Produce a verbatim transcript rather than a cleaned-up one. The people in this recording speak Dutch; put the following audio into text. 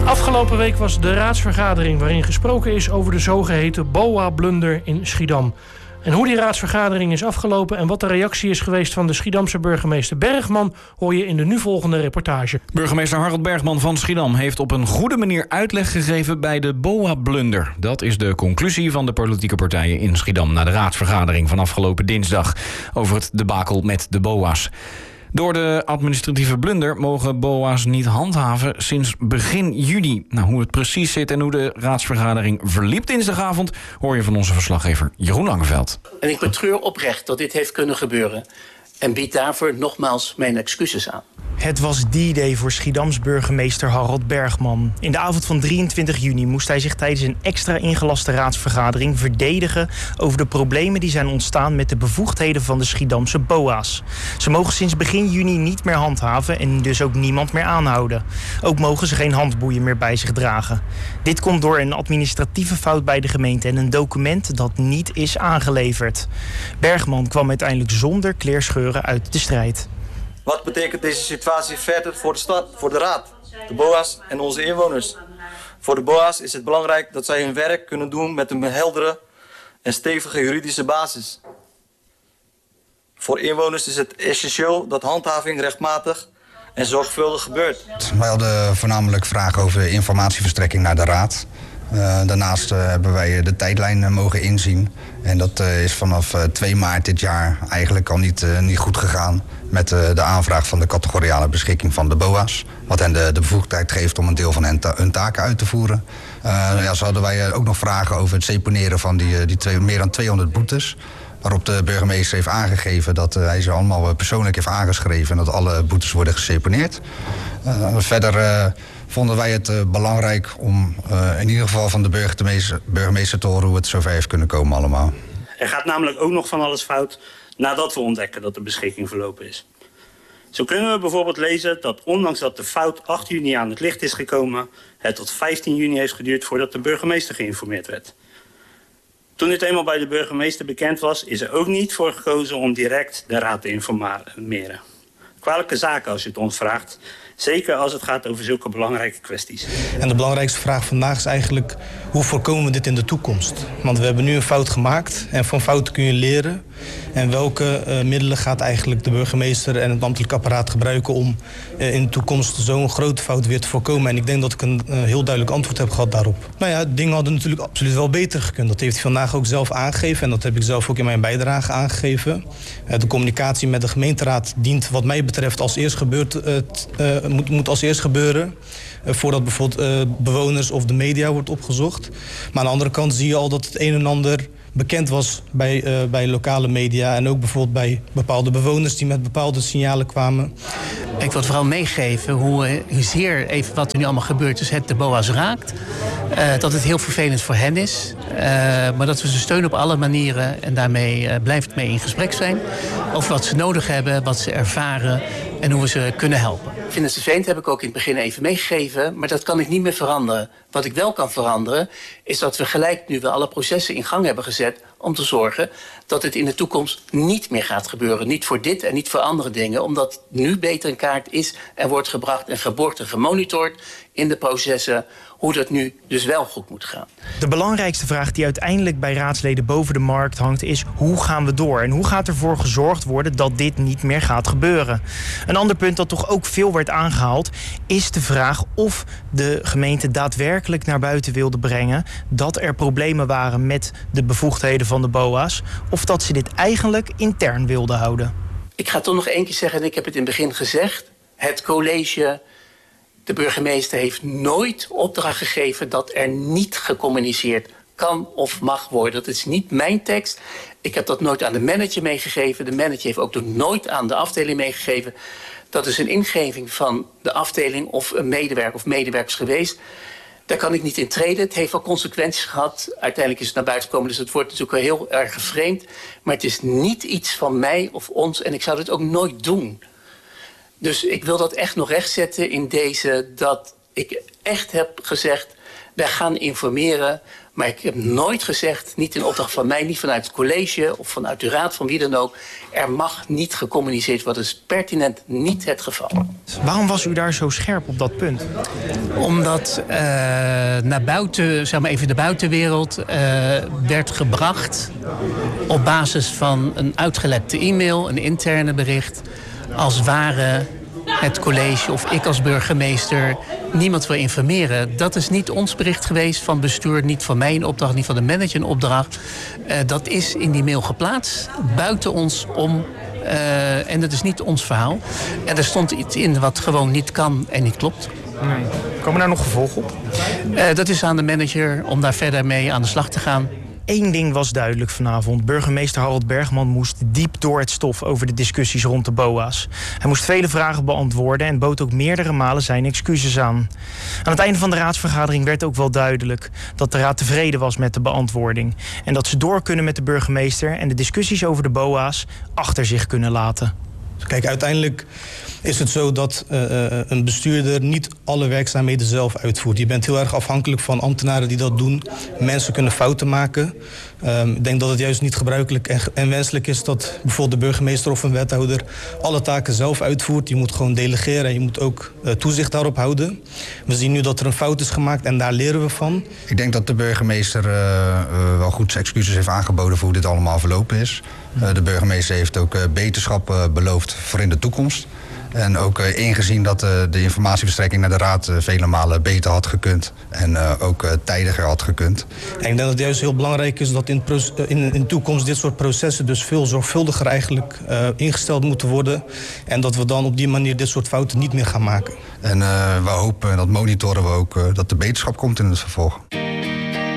Afgelopen week was de raadsvergadering waarin gesproken is over de zogeheten B O A-blunder in Schiedam. En hoe die raadsvergadering is afgelopen en wat de reactie is geweest van de Schiedamse burgemeester Bergman hoor je in de nu volgende reportage. Burgemeester Harold Bergman van Schiedam heeft op een goede manier uitleg gegeven bij de B O A-blunder. Dat is de conclusie van de politieke partijen in Schiedam na de raadsvergadering van afgelopen dinsdag over het debakel met de B O A's. Door de administratieve blunder mogen B O A's niet handhaven sinds begin juni. Nou, hoe het precies zit en hoe de raadsvergadering verliep dinsdagavond hoor je van onze verslaggever Jeroen Langeveld. En ik betreur oprecht dat dit heeft kunnen gebeuren en bied daarvoor nogmaals mijn excuses aan. Het was D-Day voor Schiedams burgemeester Harold Bergman. In de avond van drieëntwintig juni moest hij zich tijdens een extra ingelaste raadsvergadering verdedigen over de problemen die zijn ontstaan met de bevoegdheden van de Schiedamse B O A's. Ze mogen sinds begin juni niet meer handhaven en dus ook niemand meer aanhouden. Ook mogen ze geen handboeien meer bij zich dragen. Dit komt door een administratieve fout bij de gemeente en een document dat niet is aangeleverd. Bergman kwam uiteindelijk zonder kleerscheuren uit de strijd. Wat betekent deze situatie verder voor de stad, voor de raad, de B O A's en onze inwoners? Voor de B O A's is het belangrijk dat zij hun werk kunnen doen met een heldere en stevige juridische basis. Voor inwoners is het essentieel dat handhaving rechtmatig en zorgvuldig gebeurt. Wij hadden voornamelijk vragen over informatieverstrekking naar de raad. Uh, daarnaast uh, hebben wij de tijdlijn uh, mogen inzien. En dat uh, is vanaf uh, twee maart dit jaar eigenlijk al niet, uh, niet goed gegaan met uh, de aanvraag van de categoriale beschikking van de B O A's. Wat hen de, de bevoegdheid geeft om een deel van hen ta- hun taken uit te voeren. Uh, ja, zo hadden wij uh, ook nog vragen over het seponeren van die, uh, die twee, meer dan tweehonderd boetes. Waarop de burgemeester heeft aangegeven dat uh, hij ze allemaal persoonlijk heeft aangeschreven en dat alle boetes worden geseponeerd. Uh, verder uh, vonden wij het uh, belangrijk om uh, in ieder geval van de burgemeester, burgemeester te horen hoe het zover heeft kunnen komen allemaal. Er gaat namelijk ook nog van alles fout nadat we ontdekken dat de beschikking verlopen is. Zo kunnen we bijvoorbeeld lezen dat ondanks dat de fout acht juni aan het licht is gekomen, het tot vijftien juni heeft geduurd voordat de burgemeester geïnformeerd werd. Toen dit eenmaal bij de burgemeester bekend was, is er ook niet voor gekozen om direct de raad te informeren. Kwalijke zaken als je het ons vraagt. Zeker als het gaat over zulke belangrijke kwesties. En de belangrijkste vraag vandaag is eigenlijk, hoe voorkomen we dit in de toekomst? Want we hebben nu een fout gemaakt en van fouten kun je leren. En welke uh, middelen gaat eigenlijk de burgemeester en het ambtelijk apparaat gebruiken om uh, in de toekomst zo'n grote fout weer te voorkomen? En ik denk dat ik een uh, heel duidelijk antwoord heb gehad daarop. Nou ja, dingen hadden natuurlijk absoluut wel beter gekund. Dat heeft hij vandaag ook zelf aangegeven en dat heb ik zelf ook in mijn bijdrage aangegeven. Uh, de communicatie met de gemeenteraad dient wat mij betreft als eerst gebeurt, uh, uh, moet, moet als eerst gebeuren. Uh, voordat bijvoorbeeld uh, bewoners of de media wordt opgezocht. Maar aan de andere kant zie je al dat het een en ander bekend was bij, uh, bij lokale media en ook bijvoorbeeld bij bepaalde bewoners die met bepaalde signalen kwamen. Ik wil vooral meegeven hoe, hoe zeer even wat er nu allemaal gebeurt is het de B O A's raakt. Uh, dat het heel vervelend voor hen is. Uh, maar dat we ze steunen op alle manieren en daarmee uh, blijft mee in gesprek zijn over wat ze nodig hebben, wat ze ervaren en hoe we ze kunnen helpen. Ik vind het vervelend, heb ik ook in het begin even meegegeven, maar dat kan ik niet meer veranderen. Wat ik wel kan veranderen is dat we gelijk nu we alle processen in gang hebben gezet om te zorgen dat het in de toekomst niet meer gaat gebeuren. Niet voor dit en niet voor andere dingen, omdat het nu beter in kaart is en wordt gebracht en geborgd en gemonitord in de processen hoe dat nu dus wel goed moet gaan. De belangrijkste vraag die uiteindelijk bij raadsleden boven de markt hangt is, hoe gaan we door? En hoe gaat ervoor gezorgd worden dat dit niet meer gaat gebeuren? Een ander punt dat toch ook veel werd aangehaald is de vraag of de gemeente daadwerkelijk naar buiten wilde brengen dat er problemen waren met de bevoegdheden van de B O A's of dat ze dit eigenlijk intern wilden houden. Ik ga toch nog één keer zeggen, en ik heb het in het begin gezegd, het college, de burgemeester heeft nooit opdracht gegeven dat er niet gecommuniceerd kan of mag worden. Dat is niet mijn tekst. Ik heb dat nooit aan de manager meegegeven. De manager heeft ook nooit aan de afdeling meegegeven. Dat is een ingeving van de afdeling of een medewerker of medewerkers geweest. Daar kan ik niet in treden. Het heeft wel consequenties gehad. Uiteindelijk is het naar buiten gekomen, dus het wordt natuurlijk wel heel erg gevreemd. Maar het is niet iets van mij of ons en ik zou het ook nooit doen. Dus ik wil dat echt nog rechtzetten in deze, dat ik echt heb gezegd, wij gaan informeren, Maar ik heb nooit gezegd, niet in opdracht van mij, niet vanuit het college of vanuit de raad, van wie dan ook, er mag niet gecommuniceerd worden. Dat is pertinent niet het geval. Waarom was u daar zo scherp op dat punt? Omdat uh, naar buiten, zeg maar even de buitenwereld, uh, werd gebracht op basis van een uitgelekte e-mail, een interne bericht, als ware het college of ik als burgemeester niemand wil informeren. Dat is niet ons bericht geweest van bestuur, niet van mij een opdracht, niet van de manager een opdracht. Uh, dat is in die mail geplaatst, buiten ons om. Uh, en dat is niet ons verhaal. En er stond iets in wat gewoon niet kan en niet klopt. Nee. Komen daar nog gevolgen op? Uh, dat is aan de manager om daar verder mee aan de slag te gaan. Eén ding was duidelijk vanavond. Burgemeester Harold Bergman moest diep door het stof over de discussies rond de B O A's. Hij moest vele vragen beantwoorden en bood ook meerdere malen zijn excuses aan. Aan het einde van de raadsvergadering werd ook wel duidelijk dat de raad tevreden was met de beantwoording. En dat ze door kunnen met de burgemeester en de discussies over de B O A's achter zich kunnen laten. Kijk, uiteindelijk is het zo dat uh, een bestuurder niet alle werkzaamheden zelf uitvoert. Je bent heel erg afhankelijk van ambtenaren die dat doen. Mensen kunnen fouten maken. Um, ik denk dat het juist niet gebruikelijk en, en wenselijk is dat bijvoorbeeld de burgemeester of een wethouder alle taken zelf uitvoert. Je moet gewoon delegeren en je moet ook uh, toezicht daarop houden. We zien nu dat er een fout is gemaakt en daar leren we van. Ik denk dat de burgemeester uh, uh, wel goed excuses heeft aangeboden voor hoe dit allemaal verlopen is. Uh, de burgemeester heeft ook uh, beterschap uh, beloofd voor in de toekomst. En ook uh, ingezien dat uh, de informatieverstrekking naar de raad uh, vele malen beter had gekund. En uh, ook uh, tijdiger had gekund. En ik denk dat het juist heel belangrijk is dat in, in, in de toekomst dit soort processen dus veel zorgvuldiger eigenlijk uh, ingesteld moeten worden. En dat we dan op die manier dit soort fouten niet meer gaan maken. En uh, we hopen, dat monitoren we ook, uh, dat de beterschap komt in het vervolg.